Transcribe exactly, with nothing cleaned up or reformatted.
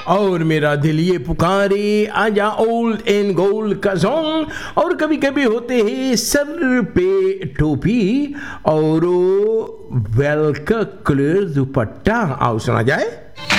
और मेरा दिल ये पुकारे आजा ओल्ड एंड गोल्ड का सॉन्ग। और कभी कभी होते हैं सर पे टोपी और वेल का कलर दुपट्टा। आओ सुना जाए।